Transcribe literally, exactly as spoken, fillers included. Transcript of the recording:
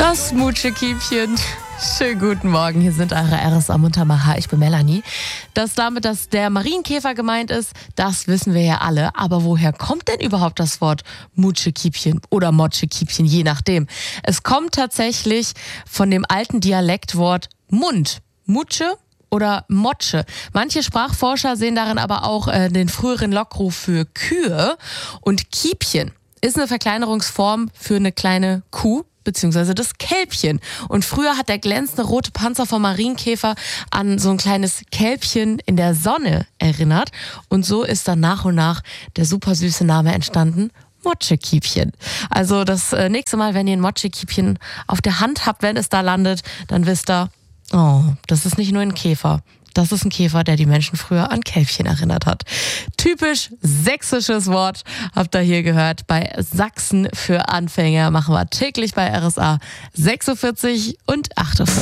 Das Mutschekiebchen. Schönen guten Morgen, hier sind eure R S A-Muntermacher, ich bin Melanie. Dass damit dass der Marienkäfer gemeint ist, das wissen wir ja alle. Aber woher kommt denn überhaupt das Wort Mutschekiebchen oder Motschekiebchen, je nachdem? Es kommt tatsächlich von dem alten Dialektwort Mund. Mutsche oder Motsche. Manche Sprachforscher sehen darin aber auch äh, den früheren Lockruf für Kühe. Und Kiebchen ist eine Verkleinerungsform für eine kleine Kuh, beziehungsweise das Kälbchen. Und früher hat der glänzende rote Panzer vom Marienkäfer an so ein kleines Kälbchen in der Sonne erinnert. Und so ist dann nach und nach der super süße Name entstanden, Motschekiebchen. Also das äh, nächste Mal, wenn ihr ein Motschekiebchen auf der Hand habt, wenn es da landet, dann wisst ihr, oh, das ist nicht nur ein Käfer. Das ist ein Käfer, der die Menschen früher an Kälbchen erinnert hat. Typisch sächsisches Wort habt ihr hier gehört. Bei Sachsen für Anfänger machen wir täglich bei R S A sechs Uhr vierzig und acht Uhr fünfzig.